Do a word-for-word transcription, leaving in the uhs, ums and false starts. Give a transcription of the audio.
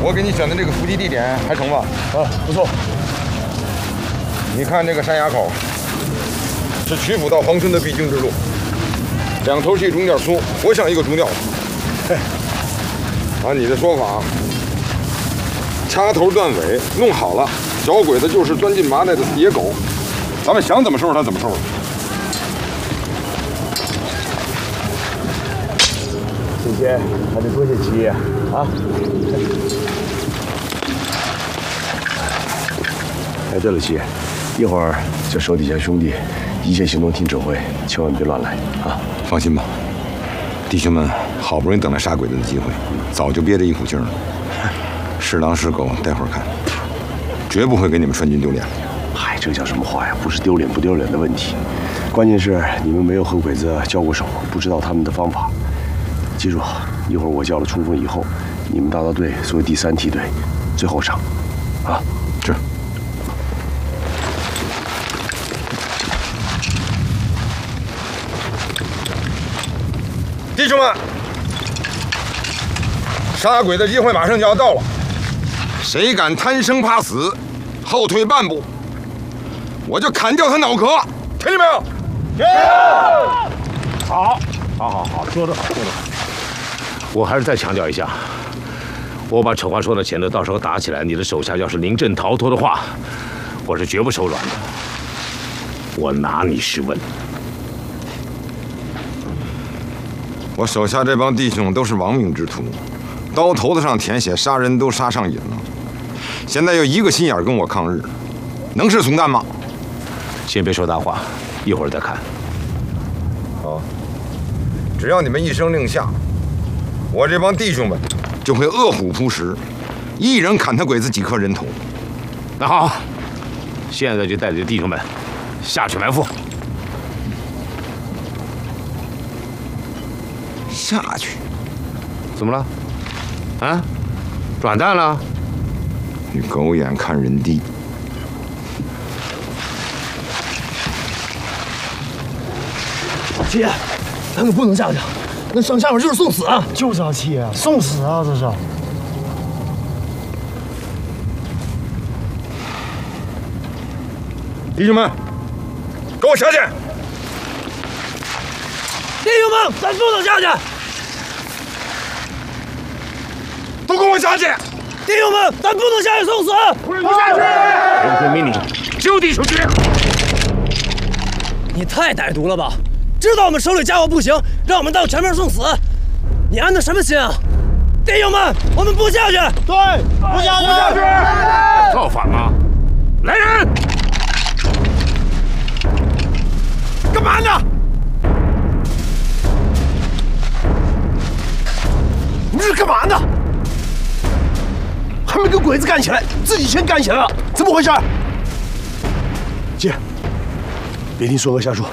我给你选的这个伏击地点还成吧？ 啊，不错。 你看这个山崖口，是曲阜到恒春的必经之路，两头细，中间粗，活像一个竹吊。嘿，按你的说法，掐头断尾，弄好了，小鬼子就是钻进麻袋的野狗，咱们想怎么收拾他怎么收拾。 这些还得多谢七爷啊！哎，对了，七爷，一会儿叫手底下兄弟一切行动听指挥，千万别乱来啊！ 放心吧，弟兄们好不容易等来杀鬼子的机会，早就憋着一股劲儿了。是狼是狗，待会儿看，绝不会给你们川军丢脸。 嗨，这叫什么话呀？不是丢脸不丢脸的问题，关键是你们没有和鬼子交过手，不知道他们的方法。记住，一会儿我叫了冲锋以后，你们大刀队作为第三梯队，最后上，啊， 是。弟兄们，杀鬼的机会马上就要到了，谁敢贪生怕死，后退半步，我就砍掉他脑壳，听见没有？ 听。好，好，好，好，说得好，说得好。我还是再强调一下，我把丑话说到前头，到时候打起来，你的手下要是临阵逃脱的话，我是绝不手软的。我拿你是问。 我手下这帮弟兄都是亡命之徒，刀头子上舔血，杀人都杀上瘾了。现在有一个心眼跟我抗日，能是怂蛋吗？ 先别说大话，一会儿再看。 好，只要你们一声令下，我这帮弟兄们就会饿虎扑食，一人砍他鬼子几颗人头。 那好，现在就带着弟兄们下去埋伏。 下去？ 怎么了？啊？转蛋了？ 你狗眼看人低。 七爷，咱可不能下去，那上下面就是送死啊！ 就是啊，七爷，送死啊，这是。 弟兄们，给我下去！ 弟兄们，咱不能下去！ 都跟我下去！ 弟兄们，咱不能下去送死！ 不是你下去！人分命令，就地出去！ 你太歹毒了吧！知道我们手里家伙不行，让我们到前面送死，你安的什么心啊？弟兄们，我们不下去！ 对，不下去！不下去！ 造反吗？来人！ 干嘛呢？你这是干嘛呢？还没跟鬼子干起来，自己先干起来了，怎么回事？ 姐，别听孙哥瞎说，